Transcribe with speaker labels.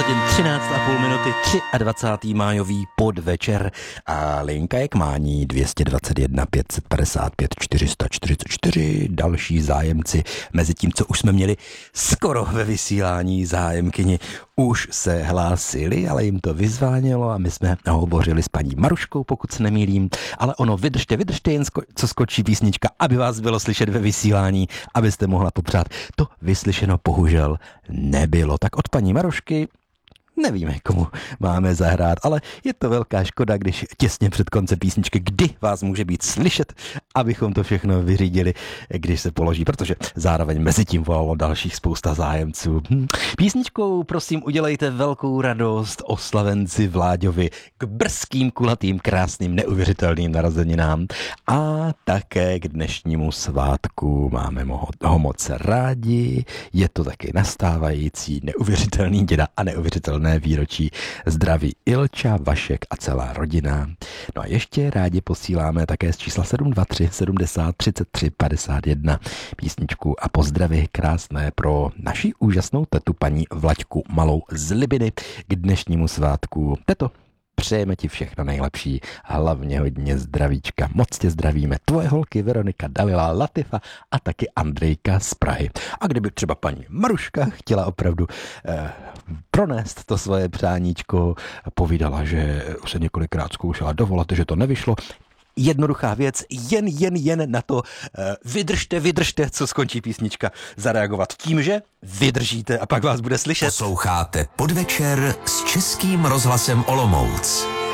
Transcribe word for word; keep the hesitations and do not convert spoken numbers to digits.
Speaker 1: hodin třináct a půl minuty, dvacátého tretího májový podvečer a linka je k mání dvě stě dvacet jedna pět set padesát pět čtyři sta čtyřicet čtyři. Další zájemci, mezi tím, co už jsme měli skoro ve vysílání, zájemkyni už se hlásili, ale jim to vyzvánělo a my jsme hovořili s paní Maruškou, pokud se nemýlím, ale ono vydržte, vydržte jen sko- co skočí písnička, aby vás bylo slyšet ve vysílání, abyste mohla popřát. To vyslyšeno bohužel nebylo. Tak od paní Marušky nevíme, komu máme zahrát, ale je to velká škoda, když těsně před koncem písničky, kdy vás může být slyšet, abychom to všechno vyřídili, když se položí, protože zároveň mezi tím volalo dalších spousta zájemců. Hm. Písničkou prosím udělejte velkou radost oslavenci Vláďovi k brzkým, kulatým, krásným, neuvěřitelným narozeninám a také k dnešnímu svátku. Máme ho moc rádi, je to taky nastávající neuvěřitelný děda a neuvěřitelné výročí. Zdraví Ilča, Vašek a celá rodina. No a ještě rádi posíláme také z čísla sedm dva tři sedmdesát třicet tři padesát jedna písničku a pozdravy krásné pro naši úžasnou tetu paní Vlaďku Malou z Libiny k dnešnímu svátku. Teto, přejeme ti všechno nejlepší, hlavně hodně zdravíčka. Moc tě zdravíme. Tvoje holky Veronika, Dalila, Latifa a taky Andrejka z Prahy. A kdyby třeba paní Maruška chtěla opravdu eh, pronést to svoje přáníčko, povídala, že se několikrát zkoušela dovolat, že to nevyšlo. Jednoduchá věc, jen, jen, jen na to eh, vydržte, vydržte, co skončí písnička, zareagovat tím, že vydržíte a pak vás bude slyšet.
Speaker 2: Posloucháte Podvečer s Českým rozhlasem Olomouc.